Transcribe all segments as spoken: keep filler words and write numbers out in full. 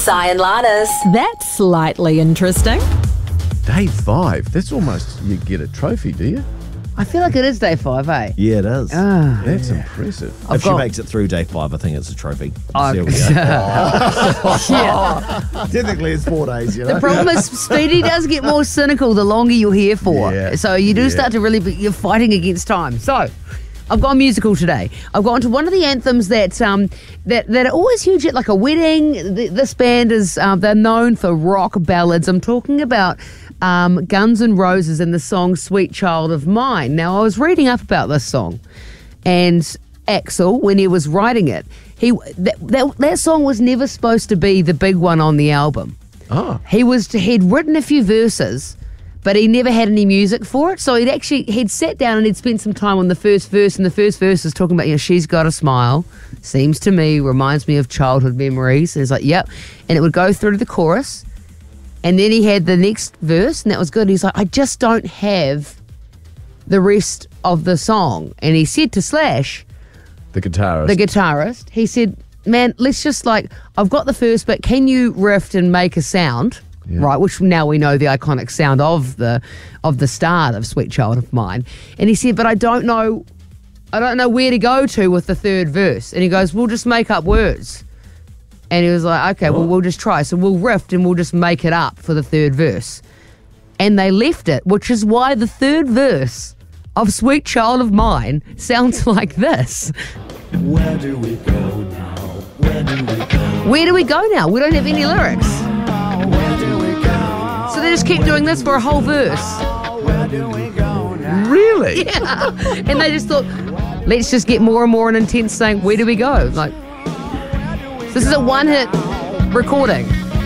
Si and Lana's. That's slightly interesting. Day five. That's almost, you get a trophy, do you? I feel like it is day five, eh? Yeah, it is. Ah, That's impressive. If she makes it through day five, I think it's a trophy. Oh, There we go. yeah. Technically, it's four days, you know. The problem is, Speedy does get more cynical the longer you're here for. Yeah. So you do Yeah. start to really be, you're fighting against time. So I've got a musical today. I've gone to one of the anthems that um that that are always huge at like a wedding. Th- This band is um, they're known for rock ballads. I'm talking about um, Guns N' Roses and the song "Sweet Child of Mine." Now I was reading up about this song, and Axl, when he was writing it, he that that, that song was never supposed to be the big one on the album. Oh. He was he'd written a few verses, but he never had any music for it. So he'd actually he'd sat down and he'd spent some time on the first verse, and the first verse is talking about, you know, she's got a smile, seems to me, reminds me of childhood memories. And it's like, yep. And it would go through to the chorus, and then he had the next verse, and that was good. He's like, I just don't have the rest of the song. And he said to Slash, The guitarist. the guitarist, he said, man, let's just like, I've got the first bit, can you riff and make a sound? Yeah. Right, which now we know the iconic sound of the of the start of Sweet Child of Mine. And he said, but I don't know I don't know where to go to with the third verse. And he goes, we'll just make up words. And he was like, okay, well, we'll just try. So we'll riff and we'll just make it up for the third verse. And they left it, which is why the third verse of Sweet Child of Mine sounds like this. Where do we go now? Where do we go? Where do we go now? We don't have any lyrics. Where do we go? So they just keep doing this for a whole verse. Where do we go now? Really? Yeah. And they just thought, let's just get more and more and intense saying, where do we go? Like, this is a one-hit recording.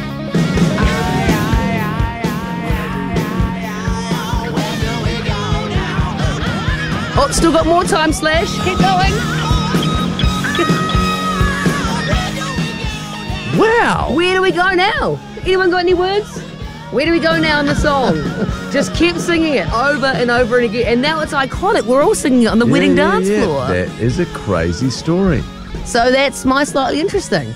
Oh, still got more time, Slash. Keep going. Wow. Where do we go now? Anyone got any words? Where do we go now in the song? Just keep singing it over and over and again. And now it's iconic. We're all singing it on the Yeah, wedding yeah, dance yeah. floor. That is a crazy story. So that's my slightly interesting.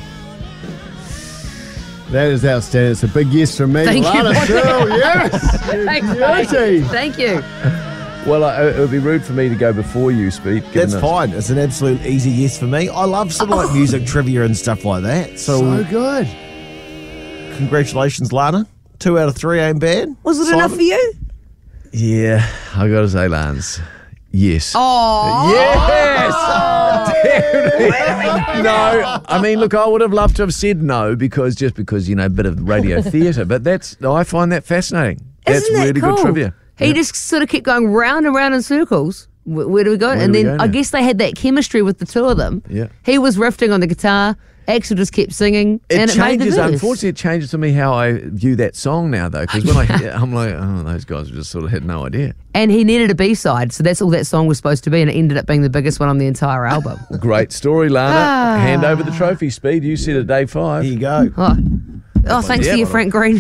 That is outstanding. It's a big yes from me. Thank you. Lana Cheryl, yes. Thanks, Beauty. mate. Thank you. Well, uh, it would be rude for me to go before you, Speed. given That's us- fine. It's an absolute easy yes for me. I love some like music trivia and stuff like that. So, So good. congratulations, Lana. Two out of three ain't bad. Was it Simon? enough for you? Yeah, I got to say, Lance. Yes. Oh. Yes! Definitely. No, I mean, look, I would have loved to have said no because just because, you know, a bit of radio theatre, but that's, I find that fascinating. That's Isn't that really cool? good trivia. He Yeah. just sort of kept going round and round in circles. Where, where do we go? Where and do we then go I now? guess they had that chemistry with the two of them. Yeah. He was riffing on the guitar. Axl just kept singing. It and it made the changes, verse. unfortunately, it changes to me how I view that song now, though, because when I hear it, I'm like, oh, those guys just sort of had no idea. And he needed a B-side, so that's all that song was supposed to be, and it ended up being the biggest one on the entire album. Great story, Lana. Ah. Hand over the trophy, Speed. You said at day five. Here you go. Oh, oh thanks yeah, to you, well- Frank Green.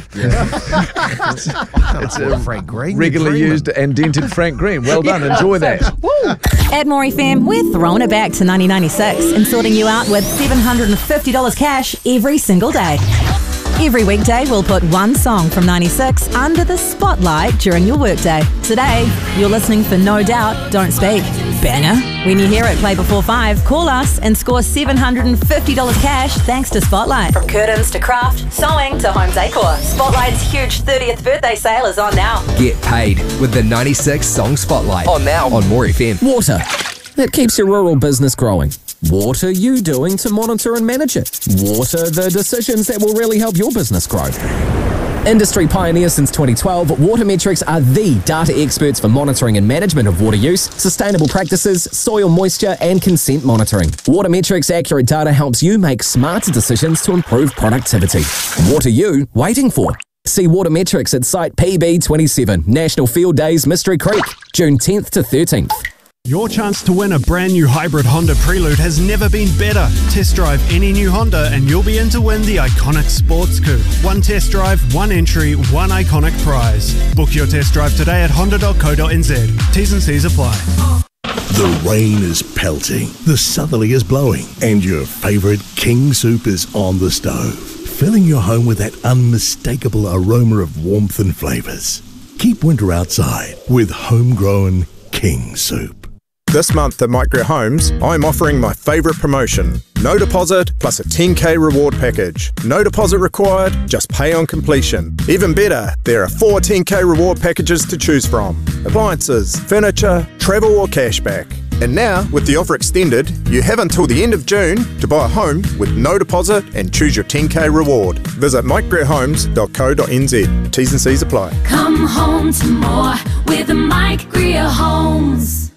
It's a Frank Green. Regularly You're used and dented Frank Green. Well done. Enjoy that. At More F M, we're throwing it back to nineteen ninety-six and sorting you out with seven hundred fifty dollars cash every single day. Every weekday, we'll put one song from ninety-six under the spotlight during your workday. Today, you're listening for No Doubt, Don't Speak. Banger. When you hear it play before five, call us and score seven hundred fifty dollars cash thanks to Spotlight. From curtains to craft, sewing to home decor, Spotlight's huge thirtieth birthday sale is on now. Get paid with the ninety-six Song Spotlight. On now on More F M. Water. It keeps your rural business growing. What are you doing to monitor and manage it? What are the decisions that will really help your business grow? Industry pioneer since twenty twelve, Watermetrics are the data experts for monitoring and management of water use, sustainable practices, soil moisture, and consent monitoring. Watermetrics' accurate data helps you make smarter decisions to improve productivity. What are you waiting for? See Watermetrics at Site P B twenty-seven, National Field Days, Mystery Creek, June tenth to thirteenth. Your chance to win a brand new hybrid Honda Prelude has never been better. Test drive any new Honda and you'll be in to win the iconic Sports Coupe. One test drive, one entry, one iconic prize. Book your test drive today at honda dot co dot n z. T's and C's apply. The rain is pelting, the southerly is blowing, and your favourite king soup is on the stove. filling your home with that unmistakable aroma of warmth and flavours. Keep winter outside with homegrown King Soup. This month at Micro Homes, I'm offering my favourite promotion. No deposit plus a ten K reward package. No deposit required, just pay on completion. Even better, there are four ten K reward packages to choose from. Appliances, furniture, travel or cashback. And now, with the offer extended, you have until the end of June to buy a home with no deposit and choose your ten K reward. Visit mike homes dot co dot n z. T's and C's apply. Come home to more with Mike Greer Homes.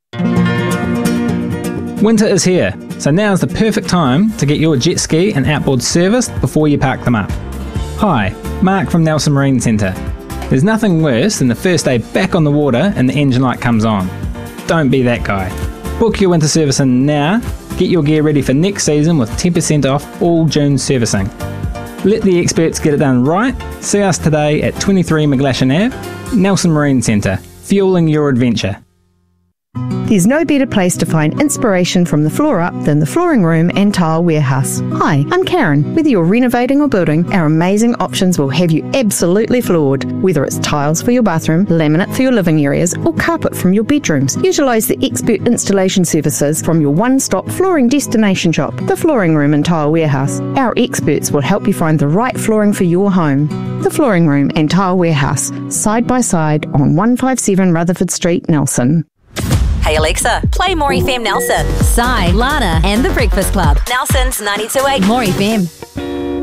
Winter is here, so now is the perfect time to get your jet ski and outboard serviced before you park them up. Hi, Mark from Nelson Marine Centre. There's nothing worse than the first day back on the water and the engine light comes on. Don't be that guy. Book your winter servicing now. Get your gear ready for next season with ten percent off all June servicing. Let the experts get it done right. See us today at twenty-three McGlashan Avenue, Nelson Marine Centre, fueling your adventure. There's no better place to find inspiration from the floor up than the Flooring Room and Tile Warehouse. Hi, I'm Karen. Whether you're renovating or building, our amazing options will have you absolutely floored. Whether it's tiles for your bathroom, laminate for your living areas, or carpet from your bedrooms, utilise the expert installation services from your one-stop flooring destination shop, the Flooring Room and Tile Warehouse. Our experts will help you find the right flooring for your home. The Flooring Room and Tile Warehouse, side by side on one fifty-seven Rutherford Street, Nelson. Hey Alexa, play More F M Nelson. Sai, Lana, and The Breakfast Club. Nelson's ninety-two point eight More F M.